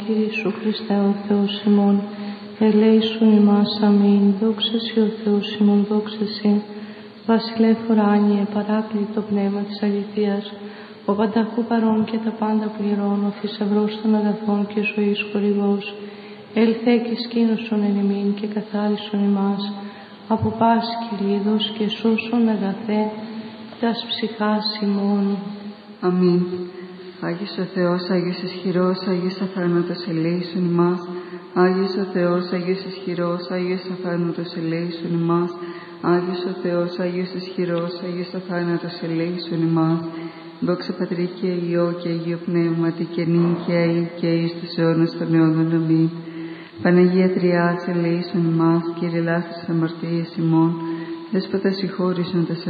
Κύριε Ιησού Χριστέ ο Θεός ημών, ελέησον ημάς. Αμήν. Δόξα Συ ο Θεός ημών, δόξα Συ. Βασιλεύ ουράνιε, παράκλητο πνεύμα της αληθείας, ο πανταχού παρών και τα πάντα πληρών, ο θησαυρός των αγαθών και ζωής χορηγός, έλθε και σκήνωσον εν ημίν και καθάρισον ημάς, από πάση κυλίδος και σώσον αγαθέ τας ψυχάς ημών. Αμήν. Άγιος ο Θεός, Άγιος ισχυρός, Άγιος αθάνατος ελέησον ημάς. Άγιος ο Θεός, Άγιος ισχυρός, Άγιος αθάνατος ελέησον ημάς. Άγιος ο Θεός, Άγιος ισχυρός, Άγιος αθάνατος ελέησον ημάς. Δόξα Πατρί και Υιό και Αγίο Πνεύματι και νυν και αεί και εις τους αιώνας των αιώνων. Αμήν. Παναγία Τριάς ελέησον ημάς, Κύριε ελάφρυνσης αμαρτίες ημών, Δέσποτα συγχώρησον τας